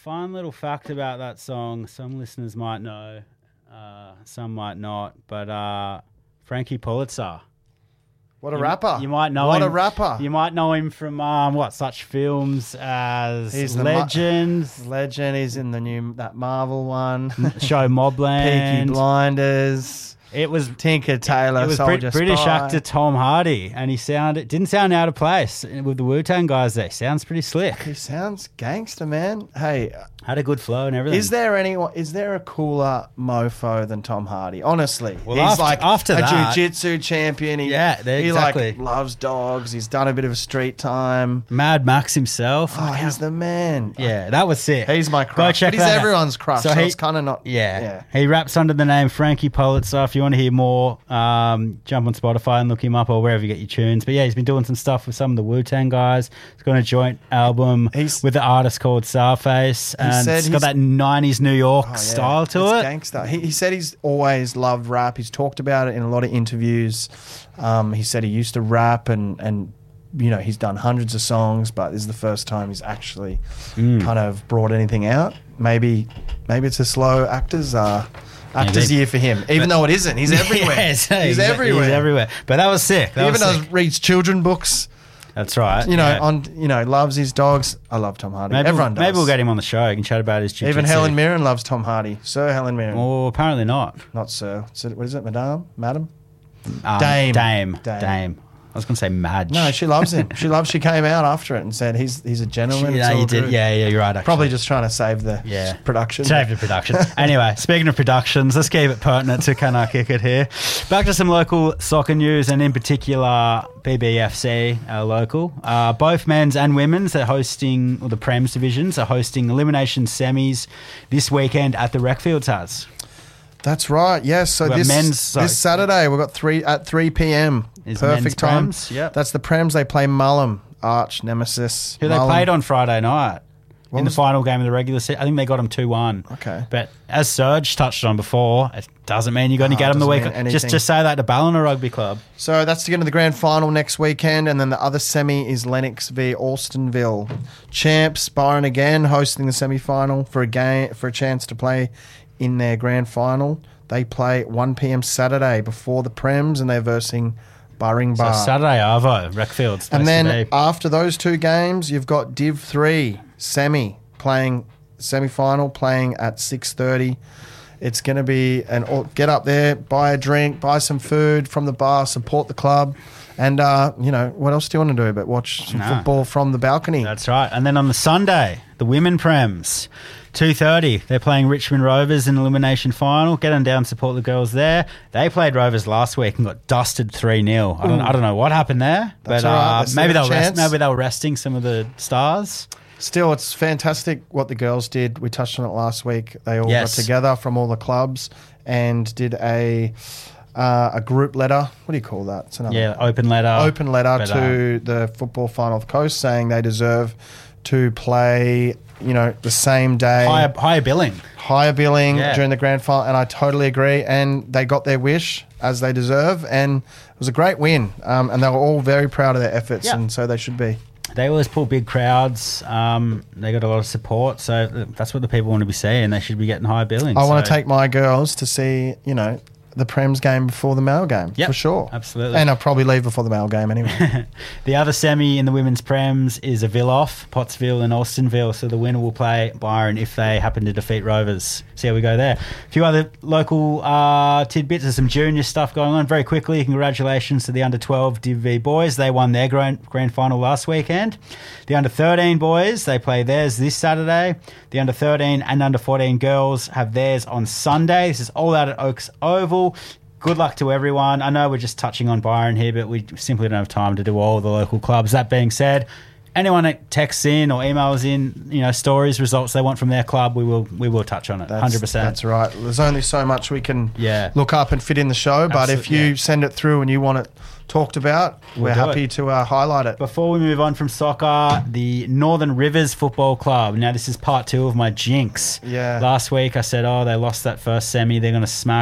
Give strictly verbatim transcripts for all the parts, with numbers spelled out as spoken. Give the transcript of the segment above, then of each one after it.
fun little fact about that song. Some listeners might know, uh, some might not. But uh, Frankie Pulitzer. What a you, rapper. You might know what him. What a rapper. You might know him from um, what such films as He's Legends. The Legend. He's in the new that Marvel one. Show Mobland. Peaky Blinders. It was Tinker Tailor. It was Soldier Brit- British Spy. actor Tom Hardy, and he sounded didn't sound out of place with the Wu-Tang guys there. Sounds pretty slick. He sounds gangster, man. Hey, had a good flow and everything. Is there anyone? Is there a cooler mofo than Tom Hardy? Honestly, well, he's after, like after a that, jiu-jitsu champion. He, yeah, exactly. He like loves dogs. He's done a bit of a street time. Mad Max himself. Oh, he's the man. Yeah, that was sick. He's my crush. Go check but he's that everyone's out. crush. So, So, he, it's kind of not. Yeah. yeah. He raps under the name Frankie Pulitzer. If you want to hear more, um, jump on Spotify and look him up or wherever you get your tunes. But yeah, he's been doing some stuff with some of the Wu-Tang guys. He's got a joint album he's, with the artist called Starface, and it's got that nineties New York oh, yeah, style to it's it. Gangster. He, he said he's always loved rap. He's talked about it in a lot of interviews. Um, he said he used to rap and and. You know, he's done hundreds of songs, but this is the first time he's actually mm. kind of brought anything out. Maybe, maybe it's a slow actors uh, actors maybe. year for him. Even but, though it isn't, he's everywhere. Yes, he's, he's everywhere. He's everywhere. But that was sick. That he was even sick. does reads children books. That's right. You know, yeah. on you know, loves his dogs. I love Tom Hardy. Maybe Everyone we'll, does. Maybe we'll get him on the show. He can chat about his jiu-jitsu. Even Helen Mirren loves Tom Hardy. Sir Helen Mirren. Oh, apparently not. Not Sir. What is it, Madame? Madam? Um, Dame. Dame. Dame. Dame. I was going to say Madge. No, she loves him. She loves. She came out after it and said he's he's a gentleman. She, yeah, you did. Yeah, yeah, you're right. Actually. Probably just trying to save the yeah. production. Save the production. Anyway, speaking of productions, let's keep it pertinent to Can I Kick It here. Back to some local soccer news, and in particular B B F C, our local. Uh, both men's and women's are hosting, or the Prems divisions are hosting elimination semis this weekend at the Recfields Haz. That's right. Yes. So this men's, so this Saturday we've got three at three p.m. Is Perfect time. Prems, yep. That's the Prems. They play Mullum, arch nemesis. Who Mullum. they played on Friday night what in the was... final game of the regular season. I think they got them two one. Okay. But as Serge touched on before, it doesn't mean you're going to oh, get them the week. Just just say that to Ballina Rugby Club. So that's to get into the grand final next weekend, and then the other semi is Lennox v Alstonville. Champs Byron again hosting the semi final for a game for a chance to play in their grand final. They play one p.m. Saturday before the Prems, and they're versing Burring Bar. So Saturday, Arvo, Recfields. And then after those two games, you've got Div three semi playing semi-final, playing at six thirty. It's going to be an get up there, buy a drink, buy some food from the bar, support the club. And, uh, you know, what else do you want to do but watch some no. football from the balcony? That's right. And then on the Sunday, the women Prems, two thirty, they're playing Richmond Rovers in the elimination final. Get them down, support the girls there. They played Rovers last week and got dusted three nil. I don't, I don't know what happened there, That's but right. uh, maybe, they'll rest, maybe they were resting some of the stars. Still, it's fantastic what the girls did. We touched on it last week. They all yes. got together from all the clubs and did a... Uh, a group letter. What do you call that? It's another yeah, open letter. Open letter to the Football Final of the Coast saying they deserve to play, you know, the same day. Higher, higher billing. Higher billing yeah. during the grand final, and I totally agree. And they got their wish, as they deserve, and it was a great win. Um, and they were all very proud of their efforts, yeah. and so they should be. They always pull big crowds. Um, they got a lot of support, so that's what the people want to be seeing. They should be getting higher billing. I so. want to take my girls to see, you know, the Prems game before the male game, yep, for sure. Absolutely. And I'll probably leave before the male game anyway. The other semi in the women's Prems is a Villoff, Pottsville and Alstonville, so the winner will play Byron if they happen to defeat Rovers. See how we go there. A few other local uh, tidbits. There's some junior stuff going on. Very quickly, congratulations to the under twelve Div V boys. They won their grand, grand final last weekend. The under thirteen boys, they play theirs this Saturday. The under thirteen and under fourteen girls have theirs on Sunday. This is all out at Oaks Oval. Good luck to everyone. I know we're just touching on Byron here, but we simply don't have time to do all the local clubs. That being said, anyone that texts in or emails in, you know, stories, results they want from their club, we will we will touch on it. That's, one hundred percent. That's right. There's only so much we can yeah. look up and fit in the show, but Absolutely, if you yeah. send it through and you want it talked about, we'll we're happy it. to uh, highlight it. Before we move on from soccer, the Northern Rivers Football Club. Now, this is part two of my jinx. Yeah. Last week I said, oh, they lost that first semi. They're going to smash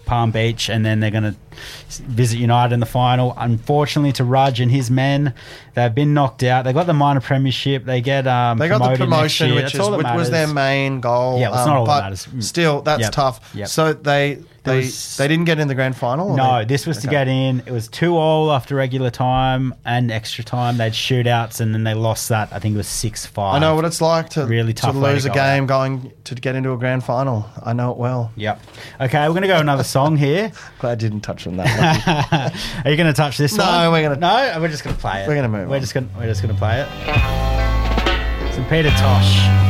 Palm Beach, and then they're going to visit United in the final. Unfortunately, to Rudge and his men, they've been knocked out. They got the minor premiership. They get um, they got the promotion, which, That's is, all that which was their main goal. Yeah, well, it's um, not all that but matters. Still, that's Yep. tough. Yep. So they they was- they didn't get in the grand final. or No, they- this was to okay. get in. It was two all after regular time and extra time. They'd shootouts, and then they lost that. I think it was six five. I know what it's like to Really to tough way lose to a go game going to get into a grand final. I know it well. Yep. Okay, we're going to go another song here. Glad I didn't touch on that. Are you going to touch this No, one? we're gonna- No, we're just going to play it. We're gonna move We're on. just going. We're just going to play it. So Peter Tosh.